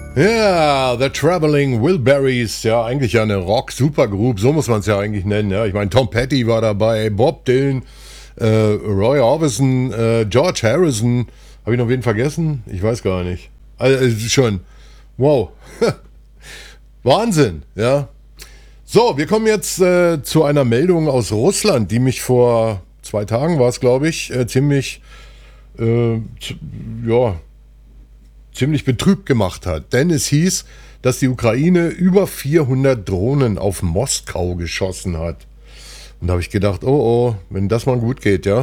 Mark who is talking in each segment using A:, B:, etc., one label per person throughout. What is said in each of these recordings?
A: Ja, The Traveling Wilburys, ja, eigentlich ja eine Rock-Supergroup, so muss man es ja eigentlich nennen. Ja. Ich meine, Tom Petty war dabei, Bob Dylan, Roy Orbison, George Harrison. Habe ich noch wen vergessen? Ich weiß gar nicht. Also schon, wow. Wahnsinn, ja. So, wir kommen jetzt zu einer Meldung aus Russland, die mich vor 2 Tagen war es, glaube ich, ziemlich betrübt gemacht hat. Denn es hieß, dass die Ukraine über 400 Drohnen auf Moskau geschossen hat. Und da habe ich gedacht, oh, wenn das mal gut geht, ja.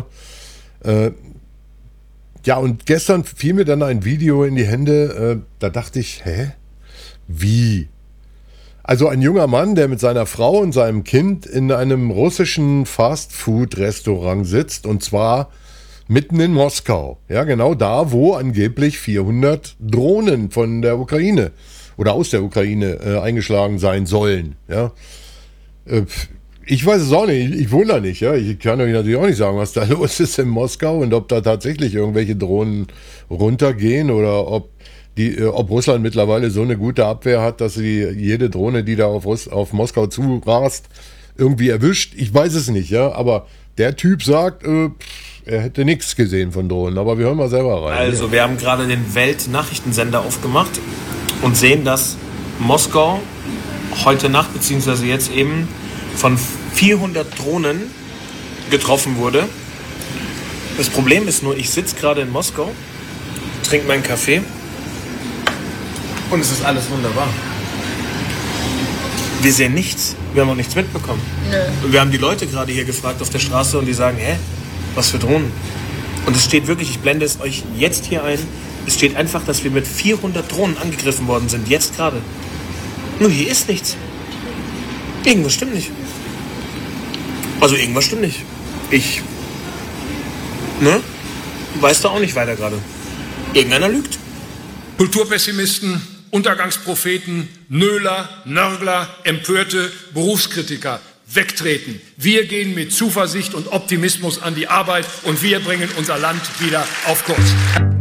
A: Und gestern fiel mir dann ein Video in die Hände, da dachte ich, wie? Also ein junger Mann, der mit seiner Frau und seinem Kind in einem russischen Fastfood-Restaurant sitzt, und zwar mitten in Moskau. Ja, genau da, wo angeblich 400 Drohnen von der Ukraine oder aus der Ukraine eingeschlagen sein sollen. Ja. Ich weiß es auch nicht, ich wohne da nicht. Ja. Ich kann euch natürlich auch nicht sagen, was da los ist in Moskau und ob da tatsächlich irgendwelche Drohnen runtergehen oder ob Russland mittlerweile so eine gute Abwehr hat, dass sie jede Drohne, die da auf Moskau zurast, irgendwie erwischt. Ich weiß es nicht, ja, aber der Typ sagt, er hätte nichts gesehen von Drohnen, aber wir hören mal selber rein.
B: Also, wir haben gerade den Weltnachrichtensender aufgemacht und sehen, dass Moskau heute Nacht, beziehungsweise jetzt eben, von 400 Drohnen getroffen wurde. Das Problem ist nur, ich sitze gerade in Moskau, trinke meinen Kaffee und es ist alles wunderbar. Wir sehen nichts, wir haben auch nichts mitbekommen. Nö. Wir haben die Leute gerade hier gefragt auf der Straße und die sagen, was für Drohnen? Und es steht wirklich, ich blende es euch jetzt hier ein, es steht einfach, dass wir mit 400 Drohnen angegriffen worden sind, jetzt gerade. Nur hier ist nichts. Irgendwas stimmt nicht. Also irgendwas stimmt nicht. Weiß da auch nicht weiter gerade. Irgendeiner lügt.
C: Kulturpessimisten, Untergangspropheten, Nöler, Nörgler, Empörte, Berufskritiker, wegtreten. Wir gehen mit Zuversicht und Optimismus an die Arbeit und wir bringen unser Land wieder auf Kurs.